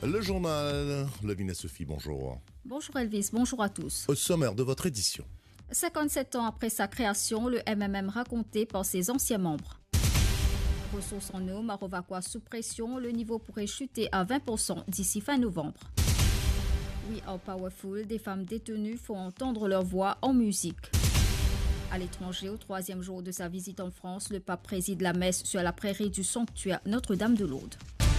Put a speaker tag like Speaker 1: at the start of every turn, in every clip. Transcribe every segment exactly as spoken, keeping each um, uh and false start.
Speaker 1: Le journal, Lavinia Sophie, bonjour.
Speaker 2: Bonjour Elvis, bonjour à tous.
Speaker 1: Au sommaire de votre édition.
Speaker 2: cinquante-sept ans après sa création, le M M M raconté par ses anciens membres. Ressources en eau, Marovaquois sous pression, le niveau pourrait chuter à vingt pour cent d'ici fin novembre. We Are Powerful, des femmes détenues font entendre leur voix en musique. À l'étranger, au troisième jour de sa visite en France, le pape préside la messe sur la prairie du sanctuaire Notre-Dame-de-Lourdes.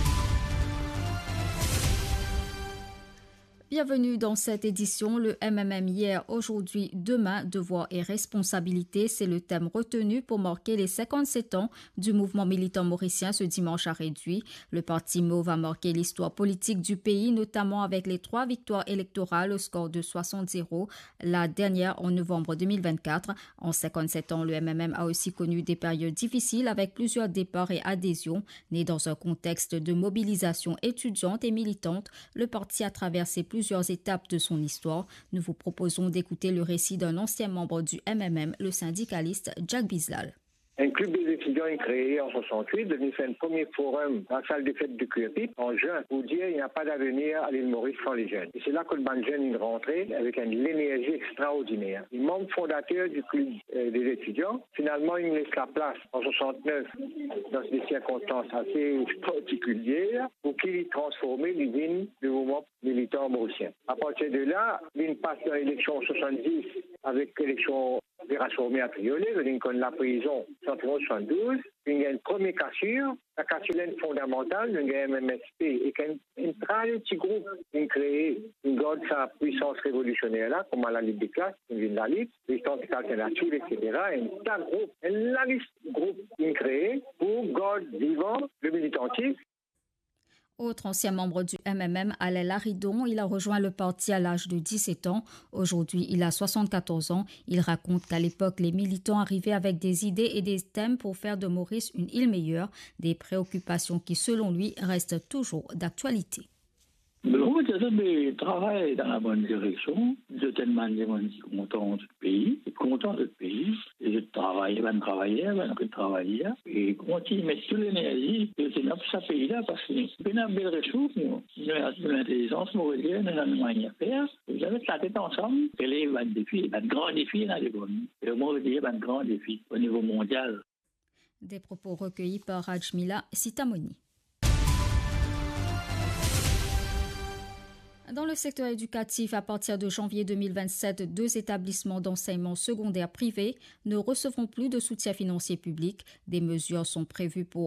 Speaker 2: Bienvenue dans cette édition. Le M M M hier, aujourd'hui, demain, devoir et responsabilité, c'est le thème retenu pour marquer les cinquante-sept ans du mouvement militant mauricien ce dimanche à Réduit. Le parti M O va marquer l'histoire politique du pays, notamment avec les trois victoires électorales au score de soixante zéro, la dernière en novembre deux mille vingt-quatre. En cinquante-sept ans, le M M M a aussi connu des périodes difficiles avec plusieurs départs et adhésions. Né dans un contexte de mobilisation étudiante et militante, le parti a traversé plusieurs plusieurs étapes de son histoire. Nous vous proposons d'écouter le récit d'un ancien membre du M M M, le syndicaliste Jack Bislal.
Speaker 3: Un club des étudiants est créé en soixante-huit, devenu fait un premier forum dans la salle des fêtes du Q R P en juin pour dire qu'il n'y a pas d'avenir à l'île Maurice sans les jeunes. Et c'est là que le ban jeune est rentré avec une énergie extraordinaire. Les membres fondateurs du club euh, des étudiants, finalement, ils me laissent la place en soixante-neuf dans des circonstances assez particulières pour qu'ils transforment l'usine du mouvement militant mauricien. À partir de là, l'une passe dans l'élection en soixante-dix avec l'élection des rassemblés à Triolet, Lincoln la prison en soixante-douze, il y a une première cassure, la cassure fondamentale, il y a M M S P et un très petit groupe qui a créé, une garde sa puissance révolutionnaire là, comme à la Ligue des classes, une ville de la Ligue, résistance alternative, et cetera. Un tas groupe, un large groupe qui a créé pour garder vivant le militantisme.
Speaker 2: Autre ancien membre du M M M, Alain Laridon, il a rejoint le parti à l'âge de dix-sept ans. Aujourd'hui, il a soixante-quatorze ans. Il raconte qu'à l'époque, les militants arrivaient avec des idées et des thèmes pour faire de Maurice une île meilleure, des préoccupations qui, selon lui, restent toujours d'actualité.
Speaker 4: Le c'est de travailler dans la bonne direction. Je tellement de monde qui est content de ce pays, content de ce pays, et je travaille, je vais travailler, je vais travailler, et continuer à mettre toute l'énergie de ce pays-là, parce que c'est une belle ressource, nous avons l'intelligence mauricienne, nous avons une à faire, vous avez la tête ensemble, et là, il y a un défi, un grand défi dans les communes, et au moins, il y a un grand défi au niveau mondial.
Speaker 2: Des propos recueillis par Rajmila Sitamoni. Dans le secteur éducatif, à partir de janvier deux mille vingt-sept, deux établissements d'enseignement secondaire privés ne recevront plus de soutien financier public. Des mesures sont prévues pour